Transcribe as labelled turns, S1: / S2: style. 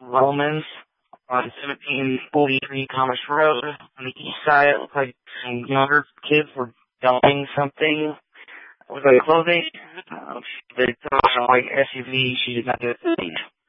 S1: Romans on 1743 Commerce Road on the east side. It looked like some younger kids were dumping something with like clothing. They saw a white SUV. She did not get it.